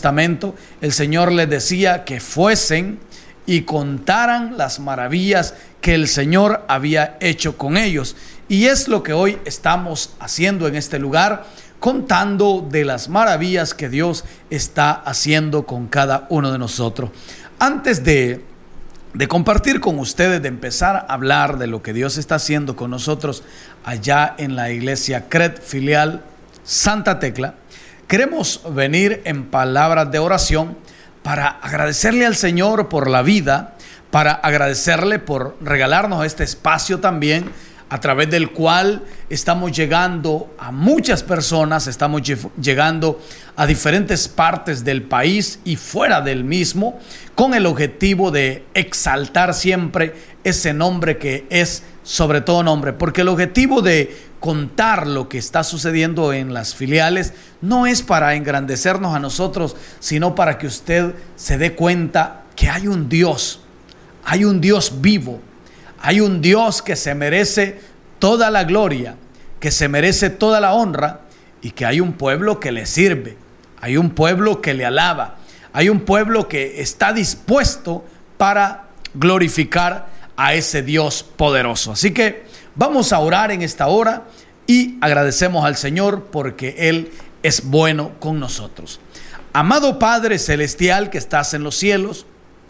Testamento, el Señor les decía que fuesen y contaran las maravillas que el Señor había hecho con ellos. Y es lo que hoy estamos haciendo en este lugar, contando de las maravillas que Dios está haciendo con cada uno de nosotros. Antes de compartir con ustedes, de empezar a hablar de lo que Dios está haciendo con nosotros allá en la iglesia CRED filial Santa Tecla, queremos venir en palabras de oración para agradecerle al Señor por la vida, para agradecerle por regalarnos este espacio también, a través del cual estamos llegando a muchas personas, estamos llegando a diferentes partes del país y fuera del mismo, con el objetivo de exaltar siempre ese nombre que es sobre todo nombre, porque el objetivo de contar lo que está sucediendo en las filiales no es para engrandecernos a nosotros, sino para que usted se dé cuenta que hay un Dios vivo, hay un Dios que se merece toda la gloria, que se merece toda la honra, y que hay un pueblo que le sirve, hay un pueblo que le alaba, hay un pueblo que está dispuesto para glorificar a ese Dios poderoso. Así que vamos a orar en esta hora y agradecemos al Señor porque Él es bueno con nosotros. Amado Padre Celestial que estás en los cielos,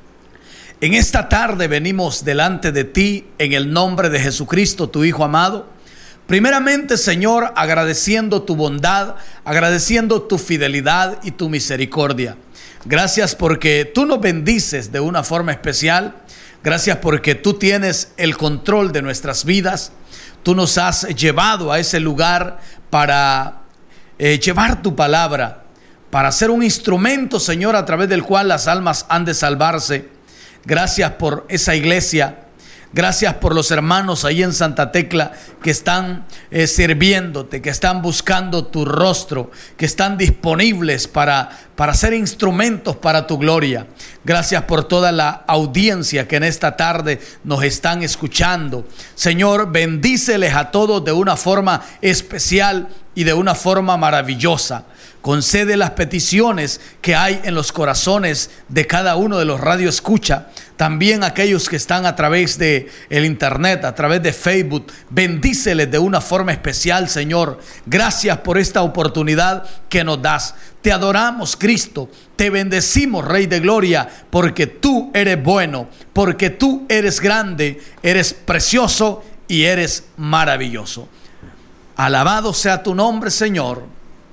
en esta tarde venimos delante de ti en el nombre de Jesucristo, tu Hijo amado. Primeramente, Señor, agradeciendo tu bondad, agradeciendo tu fidelidad y tu misericordia. Gracias porque tú nos bendices de una forma especial. Gracias porque tú tienes el control de nuestras vidas. Tú nos has llevado a ese lugar para llevar tu palabra, para ser un instrumento, Señor, a través del cual las almas han de salvarse. Gracias por esa iglesia. Gracias por los hermanos ahí en Santa Tecla que están sirviéndote, que están buscando tu rostro, que están disponibles para ser instrumentos para tu gloria. Gracias por toda la audiencia que en esta tarde nos están escuchando. Señor, bendíceles a todos de una forma especial y de una forma maravillosa. Concede las peticiones que hay en los corazones de cada uno de los radioescucha, también aquellos que están a través de el internet, a través de Facebook. Bendíceles de una forma especial, Señor. Gracias por esta oportunidad que nos das. Te adoramos, Cristo. Te bendecimos, Rey de Gloria, porque tú eres bueno, porque tú eres grande, eres precioso y eres maravilloso. Alabado sea tu nombre, Señor.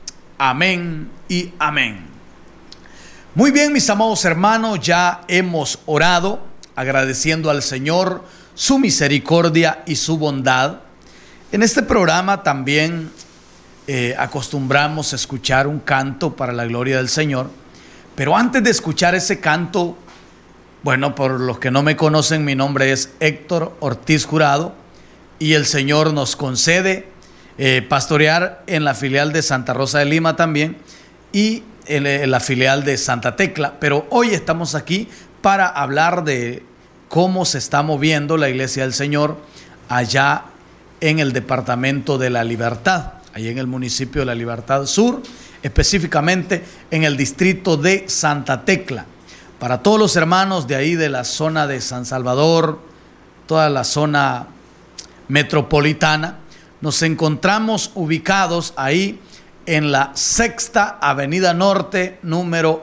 Amén y amén. Muy bien, mis amados hermanos, ya hemos orado agradeciendo al Señor su misericordia y su bondad. En este programa también acostumbramos a escuchar un canto para la gloria del Señor. Pero antes de escuchar ese canto, bueno, por los que no me conocen, mi nombre es Héctor Ortiz Jurado y el Señor nos concede pastorear en la filial de Santa Rosa de Lima también y en la filial de Santa Tecla. Pero hoy estamos aquí para hablar de cómo se está moviendo la Iglesia del Señor allá en el departamento de La Libertad, allá en el municipio de La Libertad Sur, específicamente en el distrito de Santa Tecla. Para todos los hermanos de ahí de la zona de San Salvador, toda la zona metropolitana, nos encontramos ubicados ahí en la Sexta Avenida Norte, número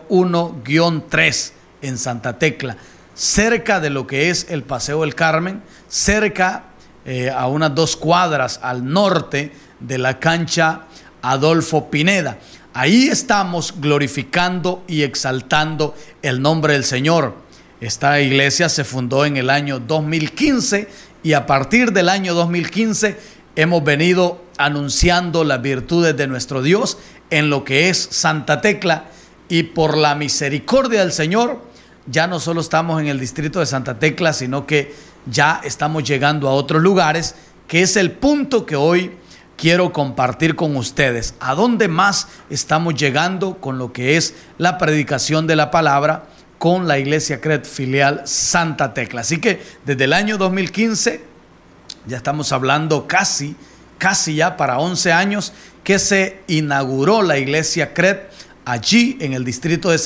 1-3, en Santa Tecla, cerca de lo que es el Paseo del Carmen, cerca a unas 2 cuadras al norte de la cancha Adolfo Pineda. Ahí estamos glorificando y exaltando el nombre del Señor. Esta iglesia se fundó en el año 2015 y a partir del año 2015 hemos venido anunciando las virtudes de nuestro Dios en lo que es Santa Tecla, y por la misericordia del Señor ya no solo estamos en el distrito de Santa Tecla, sino que ya estamos llegando a otros lugares, que es el punto que hoy quiero compartir con ustedes. ¿A dónde más estamos llegando con lo que es la predicación de la palabra con la Iglesia CRED filial Santa Tecla? Así que desde el año 2015 ya estamos hablando casi ya para 11 años que se inauguró la Iglesia CRED allí en el distrito de